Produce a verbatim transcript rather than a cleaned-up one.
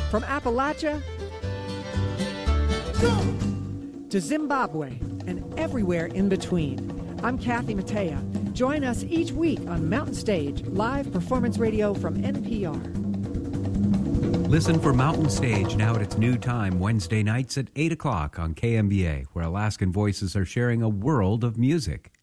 From Appalachia to Zimbabwe and everywhere in between. I'm Kathy Mattea. Join us each week on Mountain Stage, live performance radio from N P R. Listen for Mountain Stage now at its new time, Wednesday nights at eight o'clock on K M B A, where Alaskan voices are sharing a world of music.